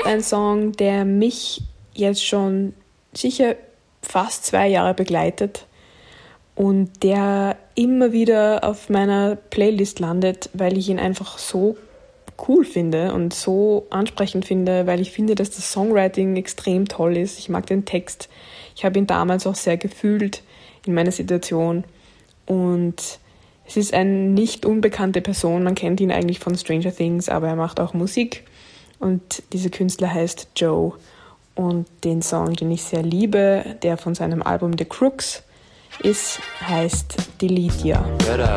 ein Song, der mich jetzt schon sicher fast 2 Jahre begleitet und der immer wieder auf meiner Playlist landet, weil ich ihn einfach so cool finde und so ansprechend finde, weil ich finde, dass das Songwriting extrem toll ist. Ich mag den Text. Ich habe ihn damals auch sehr gefühlt in meiner Situation und es ist eine nicht unbekannte Person. Man kennt ihn eigentlich von Stranger Things, aber er macht auch Musik und dieser Künstler heißt Joe und den Song, den ich sehr liebe, der von seinem Album The Crooks ist, heißt Delete Ya.